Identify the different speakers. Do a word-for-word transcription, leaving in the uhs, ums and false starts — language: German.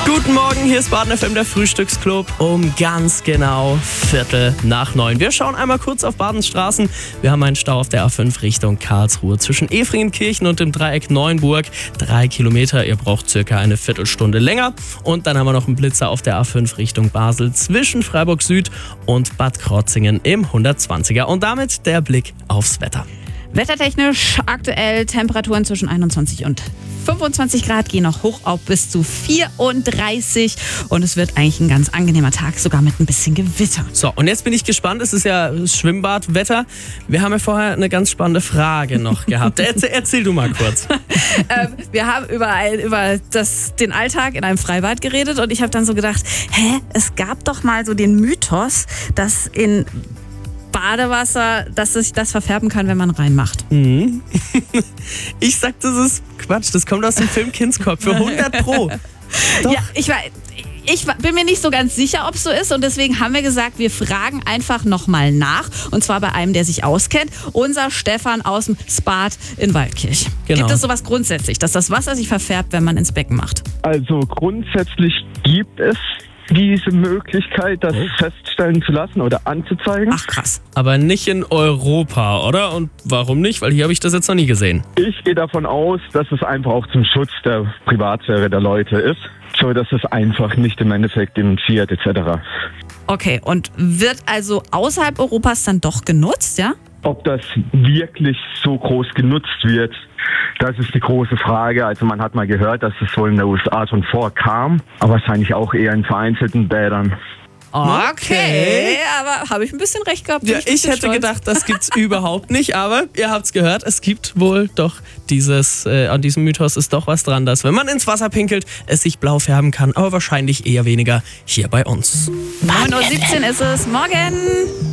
Speaker 1: Guten Morgen, hier ist Baden F M, der Frühstücksclub, um ganz genau Viertel nach neun. Wir schauen einmal kurz auf Badens Straßen. Wir haben einen Stau auf der A fünf Richtung Karlsruhe zwischen Efringenkirchen und dem Dreieck Neuenburg. Drei Kilometer, ihr braucht circa eine Viertelstunde länger. Und dann haben wir noch einen Blitzer auf der A fünf Richtung Basel zwischen Freiburg Süd und Bad Krotzingen im hundertzwanziger. Und damit der Blick aufs Wetter.
Speaker 2: Wettertechnisch aktuell Temperaturen zwischen einundzwanzig und fünfundzwanzig Grad, gehen noch hoch auf bis zu vierunddreißig und es wird eigentlich ein ganz angenehmer Tag, sogar mit ein bisschen Gewitter.
Speaker 1: So, und jetzt bin ich gespannt, es ist ja Schwimmbadwetter. Wir haben ja vorher eine ganz spannende Frage noch gehabt. Erzähl, erzähl du mal kurz.
Speaker 2: ähm, wir haben über, ein, über das, den Alltag in einem Freibad geredet und ich habe dann so gedacht, hä, es gab doch mal so den Mythos, dass in Badewasser, dass sich das verfärben kann, wenn man reinmacht.
Speaker 1: Mhm. Ich sag, das ist Quatsch, das kommt aus dem Film Kindskopf für hundert Pro. Doch.
Speaker 2: Ja, ich war... Ich bin mir nicht so ganz sicher, ob es so ist und deswegen haben wir gesagt, wir fragen einfach nochmal nach und zwar bei einem, der sich auskennt, unser Stefan aus dem Spat in Waldkirch.
Speaker 1: Genau.
Speaker 2: Gibt es sowas grundsätzlich, dass das Wasser sich verfärbt, wenn man ins Becken macht?
Speaker 3: Also grundsätzlich gibt es diese Möglichkeit, das feststellen zu lassen oder anzuzeigen.
Speaker 2: Ach krass.
Speaker 1: Aber nicht in Europa, oder? Und warum nicht? Weil hier habe ich das jetzt noch nie gesehen.
Speaker 3: Ich gehe davon aus, dass es einfach auch zum Schutz der Privatsphäre der Leute ist, so dass es einfach nicht im Endeffekt denunziert et cetera.
Speaker 2: Okay, und wird also außerhalb Europas dann doch genutzt, ja?
Speaker 3: Ob das wirklich so groß genutzt wird, das ist die große Frage. Also man hat mal gehört, dass es wohl in den U S A schon vorkam, aber wahrscheinlich auch eher in vereinzelten Bädern.
Speaker 2: Okay, aber habe ich ein bisschen recht gehabt?
Speaker 1: Ja, ich hätte
Speaker 2: stolz.
Speaker 1: gedacht, das gibt's überhaupt nicht, aber ihr habt's gehört, es gibt wohl doch dieses, äh, an diesem Mythos ist doch was dran, dass wenn man ins Wasser pinkelt, es sich blau färben kann, aber wahrscheinlich eher weniger hier bei uns.
Speaker 2: neun Uhr siebzehn ist es, morgen!